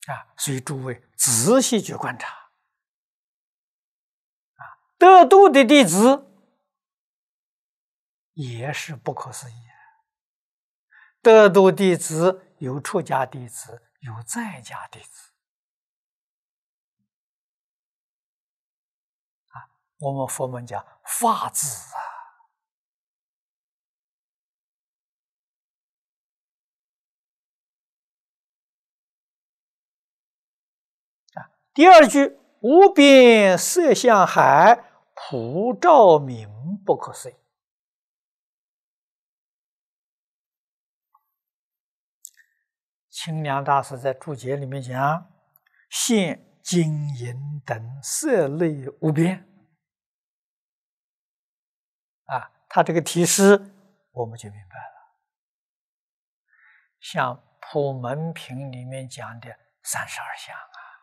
所以诸位仔细去观察，得度的弟子也是不可思议。得度弟子有出家弟子，有在家弟子。我们佛门讲法子第二句，无边色相海，普照明不可思议。清凉大师在注解里面讲，现金银等色类无边。他这个提示我们就明白了。像普门品里面讲的32相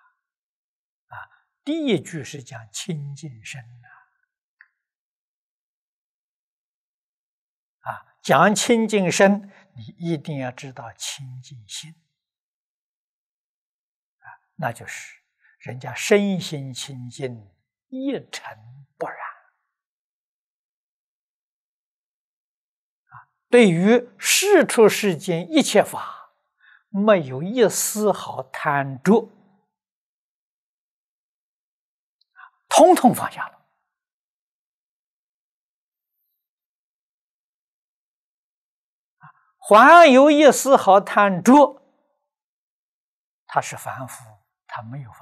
第一句是讲清净身讲清净身，你一定要知道清净心那就是人家身心清净，一尘不染对于世出世间一切法，没有一丝毫贪着，统统放下了。还有一丝毫贪着，他是凡夫，他没有放